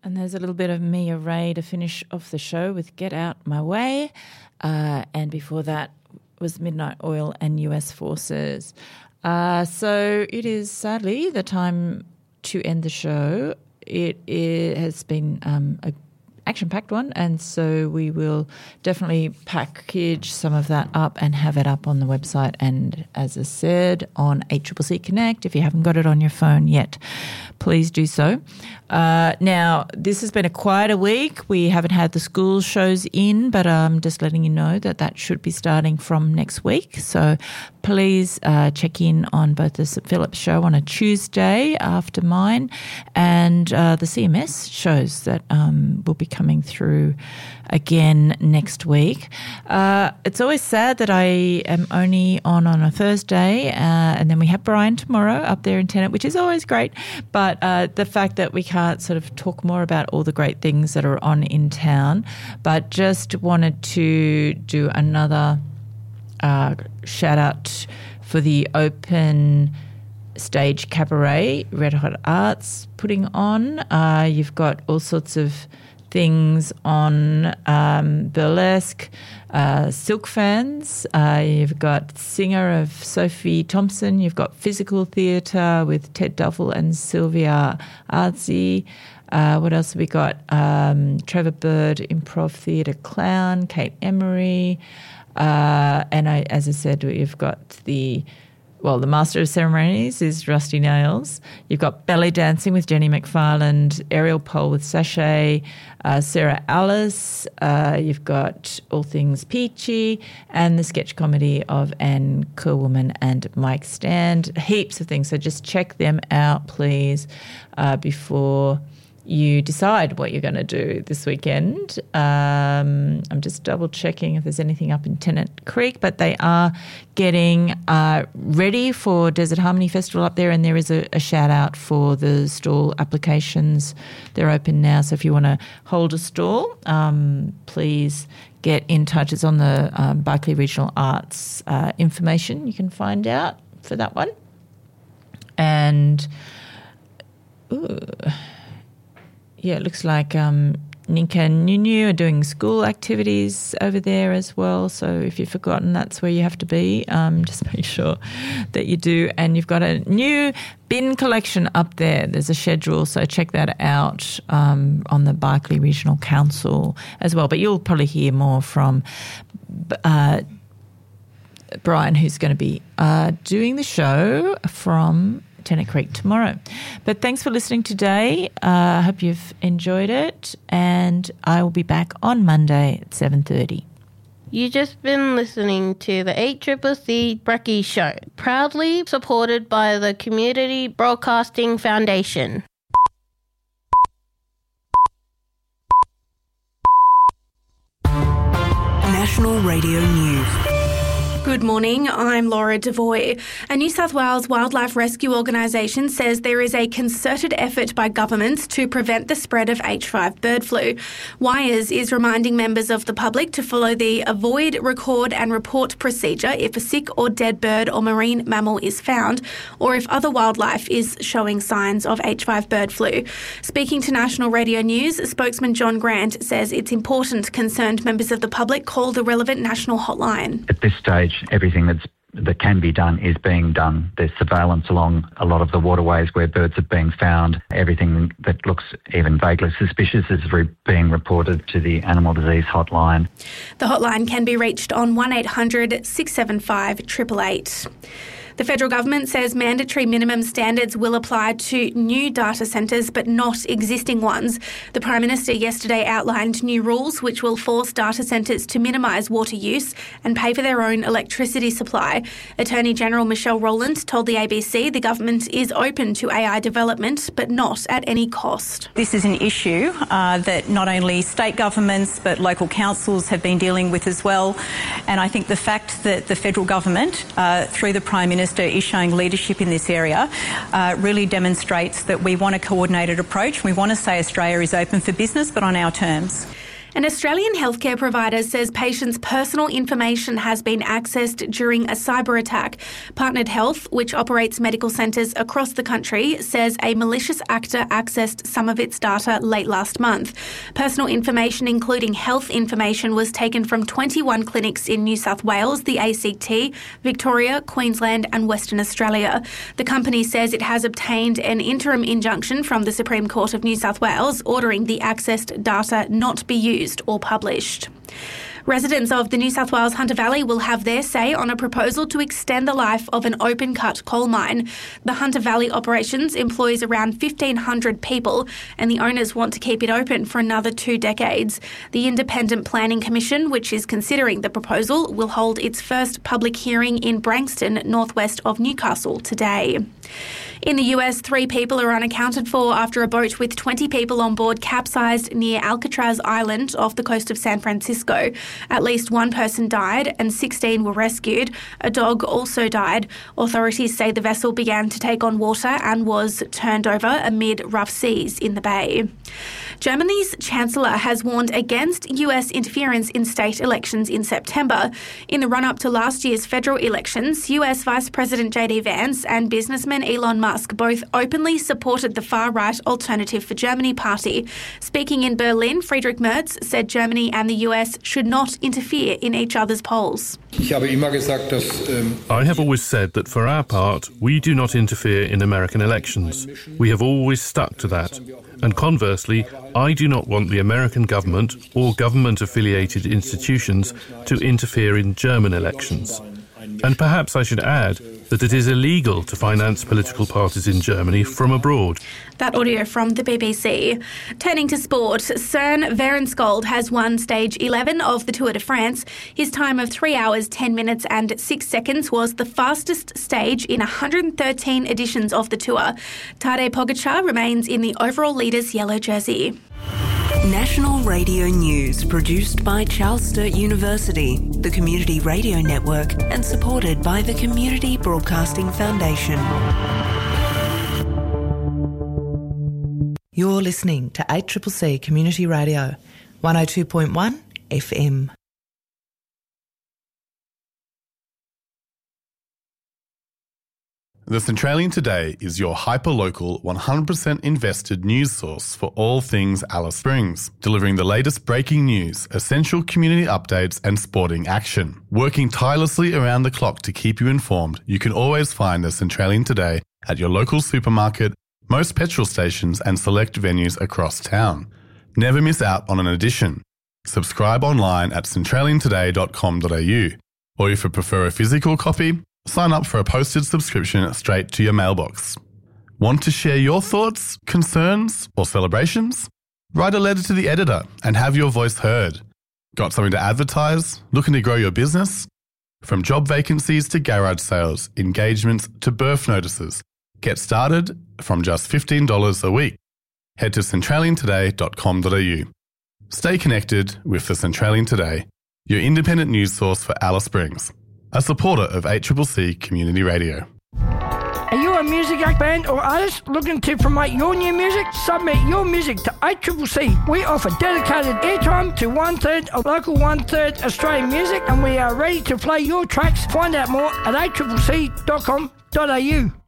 And there's a little bit of Mia Ray to finish off the show with Get Out My Way. And before that was Midnight Oil and US Forces. So it is sadly the time to end the show. It has been a action-packed one, and so we will definitely package some of that up and have it up on the website and, as I said, on ACCC Connect. If you haven't got it on your phone yet, please do so. Now, this has been a quieter week. We haven't had the school shows in, but I'm just letting you know that should be starting from next week. So please check in on both the St Philip's show on a Tuesday after mine and the CMS shows that will be coming through again next week. It's always sad that I am only on a Thursday and then we have Brian tomorrow up there in Tennant, which is always great. But the fact that we can't sort of talk more about all the great things that are on in town, but just wanted to do another shout out for the open stage cabaret Red Hot Arts putting on. You've got all sorts of things on burlesque, silk fans. You've got singer of Sophie Thompson. You've got physical theatre with Ted Duffel and Sylvia Artsy. What else have we got? Trevor Bird, improv theatre clown, Kate Emery. And as I said, we've got the Master of Ceremonies is Rusty Nails. You've got belly dancing with Jenny McFarland, aerial pole with Sachet, Sarah Alice. You've got All Things Peachy and the sketch comedy of Anne Kerwoman and Mike Stand. Heaps of things. So just check them out, please, before you decide what you're going to do this weekend. I'm just double checking if there's anything up in Tennant Creek, but they are getting ready for Desert Harmony Festival up there, and there is a shout out for the stall applications. They're open now, so if you want to hold a stall, please get in touch. It's on the Barkly Regional Arts information you can find out for that one. And yeah, it looks like Ninka and Nunu are doing school activities over there as well. So if you've forgotten, that's where you have to be. Just make sure that you do. And you've got a new bin collection up there. There's a schedule, so check that out on the Barkly Regional Council as well. But you'll probably hear more from Brian, who's going to be doing the show from Tennant Creek tomorrow. But thanks for listening today. I hope you've enjoyed it, and I will be back on Monday at 7:30. You've just been listening to the ACCC Brekkie Show, proudly supported by the Community Broadcasting Foundation. National Radio News. Good morning, I'm Laura Devoy. A New South Wales wildlife rescue organisation says there is a concerted effort by governments to prevent the spread of H5 bird flu. Wires is reminding members of the public to follow the avoid, record and report procedure if a sick or dead bird or marine mammal is found, or if other wildlife is showing signs of H5 bird flu. Speaking to National Radio News, spokesman John Grant says it's important concerned members of the public call the relevant national hotline. At this stage, everything that can be done is being done. There's surveillance along a lot of the waterways where birds are being found. Everything that looks even vaguely suspicious is being reported to the Animal Disease Hotline. The hotline can be reached on 1800 675 888. The federal government says mandatory minimum standards will apply to new data centres but not existing ones. The Prime Minister yesterday outlined new rules which will force data centres to minimise water use and pay for their own electricity supply. Attorney General Michelle Rowland told the ABC the government is open to AI development but not at any cost. This is an issue that not only state governments but local councils have been dealing with as well. And I think the fact that the federal government, through the Prime Minister, is showing leadership in this area really demonstrates that we want a coordinated approach. We want to say Australia is open for business, but on our terms. An Australian healthcare provider says patients' personal information has been accessed during a cyber attack. Partnered Health, which operates medical centres across the country, says a malicious actor accessed some of its data late last month. Personal information, including health information, was taken from 21 clinics in New South Wales, the ACT, Victoria, Queensland and Western Australia. The company says it has obtained an interim injunction from the Supreme Court of New South Wales ordering the accessed data not be used or published. Residents of the New South Wales Hunter Valley will have their say on a proposal to extend the life of an open-cut coal mine. The Hunter Valley operations employs around 1,500 people and the owners want to keep it open for another 2 decades. The Independent Planning Commission, which is considering the proposal, will hold its first public hearing in Branxton, northwest of Newcastle, today. In the US, 3 people are unaccounted for after a boat with 20 people on board capsized near Alcatraz Island off the coast of San Francisco. At least 1 person died and 16 were rescued. A dog also died. Authorities say the vessel began to take on water and was turned over amid rough seas in the bay. Germany's Chancellor has warned against US interference in state elections in September. In the run-up to last year's federal elections, US Vice President JD Vance and businessman Elon Musk both openly supported the far-right Alternative for Germany party. Speaking in Berlin, Friedrich Merz said Germany and the US should not interfere in each other's polls. I have always said that for our part, we do not interfere in American elections. We have always stuck to that. And conversely, I do not want the American government or government-affiliated institutions to interfere in German elections. And perhaps I should add that it is illegal to finance political parties in Germany from abroad. That audio from the BBC. Turning to sport, Søren Verenskold has won stage 11 of the Tour de France. His time of 3 hours, 10 minutes and 6 seconds was the fastest stage in 113 editions of the Tour. Tadej Pogačar remains in the overall leader's yellow jersey. National Radio News, produced by Charles Sturt University, the Community Radio Network, and supported by the Community Broadcasting Foundation. You're listening to 8CCC Community Radio, 102.1 FM. The Centralian Today is your hyper-local, 100% invested news source for all things Alice Springs, delivering the latest breaking news, essential community updates and sporting action. Working tirelessly around the clock to keep you informed, you can always find the Centralian Today at your local supermarket, most petrol stations and select venues across town. Never miss out on an edition. Subscribe online at centraliantoday.com.au, or if you prefer a physical copy, sign up for a posted subscription straight to your mailbox. Want to share your thoughts, concerns, or celebrations? Write a letter to the editor and have your voice heard. Got something to advertise? Looking to grow your business? From job vacancies to garage sales, engagements to birth notices, get started from just $15 a week. Head to centraliantoday.com.au. Stay connected with the Centralian Today, your independent news source for Alice Springs, a supporter of 8CCC Community Radio. Are you a music act, band or artist looking to promote your new music? Submit your music to 8CCC. We offer dedicated airtime to 1/3 of local 1/3 Australian music and we are ready to play your tracks. Find out more at 8CCC.com.au.